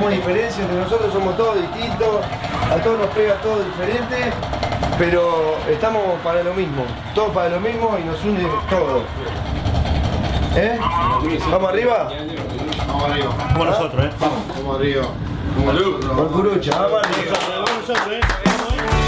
tenemos diferencias entre nosotros, somos todos distintos, a todos nos pega todo diferente, pero estamos para lo mismo, todos para lo mismo y nos une todo. ¿Eh? ¿Vamos arriba? Vamos arriba. Como nosotros, Vamos arriba. Como nosotros. Por Curucha, vamos arriba. Vamos nosotros,